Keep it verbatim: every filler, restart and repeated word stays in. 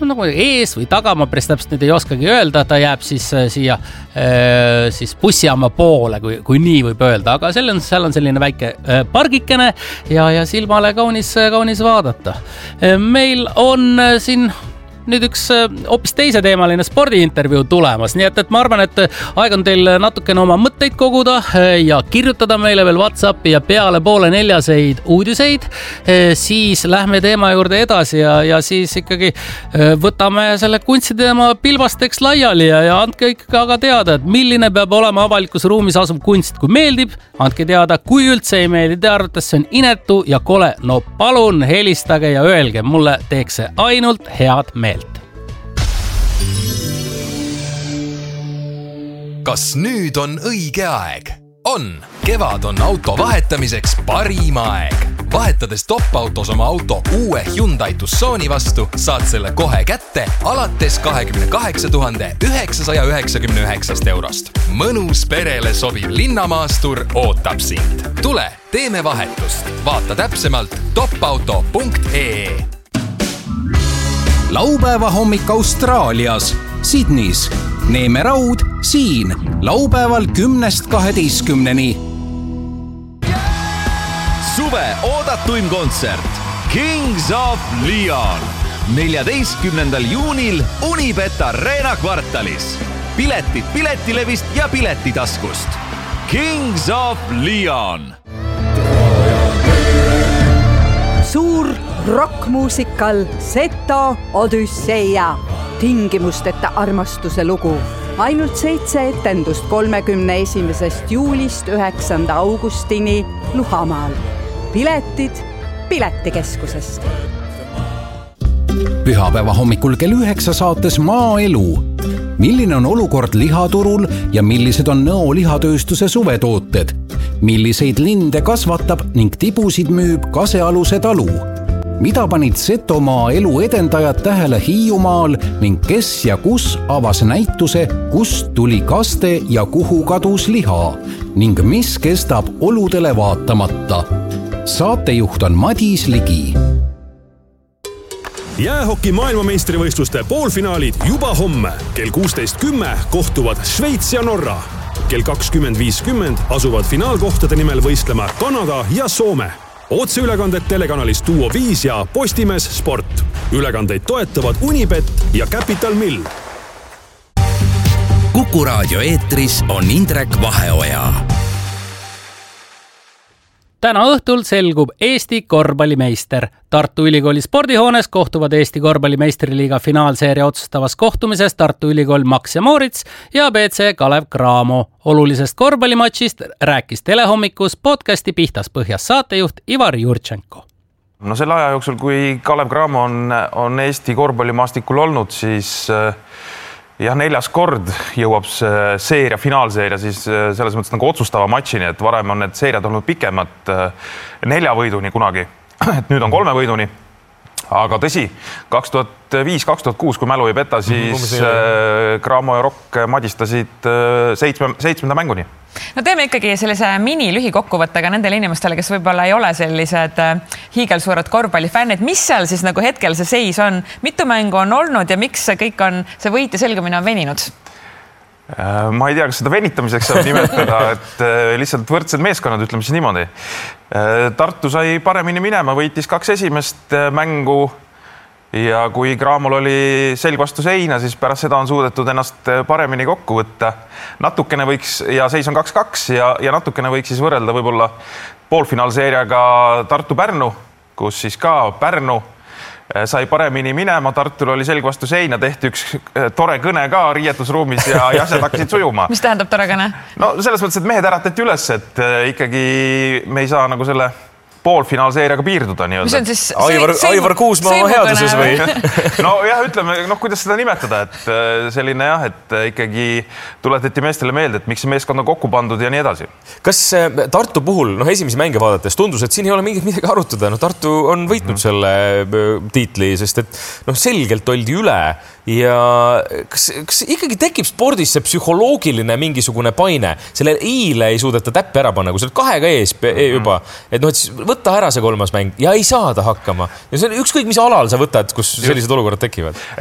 nagu ees või taga, ma päris täpselt nüüd ei oskagi öelda, ta jääb siis siia siis bussijaama poole, kui, kui nii võib öelda, aga seal on, seal on selline väike pargikene ja, ja silmale kaunis, kaunis vaadata. Meil on siin nüüd üks hoopis teise teemaline spordiintervjuu tulemas, nii et, et ma arvan, et aeg on teil natukene oma mõtteid koguda ja kirjutada meile veel WhatsAppi ja peale poole neljaseid uudiseid, siis lähme teema juurde edasi ja, ja siis ikkagi võtame selle kunstiteema pilbasteks laiali ja, ja andke ikkagi aga teada, et milline peab olema avalikus ruumis asuv kunst, kui meeldib, andke teada, kui üldse ei meeldi, te arvates see on inetu ja kole, no palun helistage ja öelge, mulle teeks see ainult head meelt. Kas nüüd on õige aeg? On! Kevad on auto vahetamiseks parim aeg. Vahetades top-autos oma auto uue Hyundai Tucsoni vastu, saad selle kohe kätte alates kakskümmend kaheksa tuhat üheksasada üheksakümmend üheksa eurost. Mõnus perele sobiv linnamaastur ootab sind. Tule, teeme vahetust. Vaata täpsemalt topauto punkt ee. Laupäeva hommik Austraalias, Sydneys. Neeme Raud siin laupäeval kümnest kaheteistkümneni. Suve oodatuim kontsert Kings of Leon neljateistkümnendal juunil Unibet Arena kvartalis. Piletid Piletilevist ja Piletitaskust. Kings of Leon. Suur rockmuusikal Seto Odüsseia. Tingimusteta armastuse lugu. Ainult seitse etendust kolmekümne esimesest juulist üheksanda augustini Luhamaal. Piletid Piletikeskusest. Pühapäeva hommikul kell üheksa saates Maaelu. Milline on olukord lihaturul ja millised on Nõo lihatööstuse suvetooted? Milliseid linde kasvatab ning tibusid müüb Kasealuse talu? Mida panid Setomaa elu edendajad tähele Hiiumaal ning kes ja kus avas näituse, kust tuli kaste ja kuhu kadus liha ning mis kestab oludele vaatamata. Saatejuht on Madis Ligi. Jäähoki maailmameistrivõistluste poolfinaalid juba homme. Kell kuusteist kümme kohtuvad Šveits ja Norra. Kell kakskümmend viiskümmend asuvad finaalkohtade nimel võistlema Kanada ja Soome. Otseülekanded telekanalis Duo viis ja Postimees Sport. Ülekandeid toetavad Unibet ja Capital Mill. Kuku raadio eetris on Indrek Vaheoja. Täna õhtul selgub Eesti korvpallimeister. Tartu Ülikooli spordihoones kohtuvad Eesti korvpallimeistriliiga finaalseeria otsustavas kohtumises Tartu Ülikool Max ja Moritz ja B C Kalev Cramo. Olulisest korvpallimatšist rääkis telehommikus podcasti Pihtas Põhjas saatejuht Ivar Jurtšenko. No selle aja jooksul, kui Kalev Cramo on, on Eesti korvpallimaastikul olnud, siis jah, neljas kord jõuab seeria, finaalseeria siis selles mõttes nagu otsustava matšini, et varem on need seeriad olnud pikemad nelja võiduni kunagi, et nüüd on kolme võiduni. Aga tõsi, kaks tuhat viis kaks tuhat kuus, kui mälu ei peta, siis Cramo ja Rock madistasid seitsme, seitsmenda mänguni. No teeme ikkagi sellise mini lühikokkuvõttega nendele inimestele, kes võib-olla ei ole sellised hiigelsuured korvpallifännid. Mis seal siis nagu hetkel see seis on? Mitu mängu on olnud ja miks see kõik on, see võit ja selgumine on veninud? Ma ei tea, kas seda venitamiseks saab nimetada, et lihtsalt võrdsed meeskonnad, ütleme siis niimoodi. Tartu sai paremini minema, võitis kaks esimest mängu ja kui Cramol oli selg vastu seina, siis pärast seda on suudetud ennast paremini kokku võtta. Natukene võiks, ja seis on kaks kaks ja, ja natukene võiks siis võrrelda võib-olla poolfinaalseeriaga Tartu-Pärnu, kus siis ka Pärnu sai paremini minema, Tartul oli selg vastu seina, tehti üks tore kõne ka riietusruumis ja asjad hakkasid sujuma. Mis tähendab tore kõne? No selles mõttes, et mehed äratati üles, et ikkagi me ei saa nagu selle poolfinaalseeriaga piirduda. Mis on siis Aivar, Aivar Kuusmaa oma headuses või? No jah, ütleme, noh, kuidas seda nimetada, et selline jah, et ikkagi tuletati meestele meelde, et miks see meeskond on kokku pandud ja nii edasi. Kas Tartu puhul, noh, esimesi mänge vaadates tundus, et siin ei ole mingit midagi arutada. No, Tartu on võitnud mm. selle tiitli, sest et noh, selgelt oldi üle ja kas, kas ikkagi tekib spordis see psühholoogiline mingisugune paine? Selle eile ei suudeta täppi ära panna, kui sa oled kahega ees juba, et noh, et võtta ära see kolmas mäng ja ei saada hakkama. Ja see on ükskõik, mis alal sa võtad, kus sellised olukorrad tekivad.